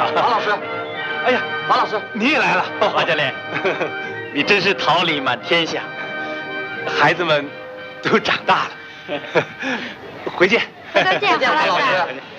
马老师，哎呀，马老师， 你也来了， 马教练，你真是桃李满天下。孩子们都长大了，回见。 再见，马老师。